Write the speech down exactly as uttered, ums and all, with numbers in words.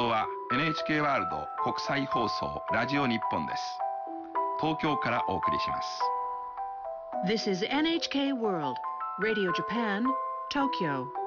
は エヌエイチケー ワールド国際放送ラジオ日本です。東京からお送りします。 This is エヌエイチケー World Radio Japan, Tokyo.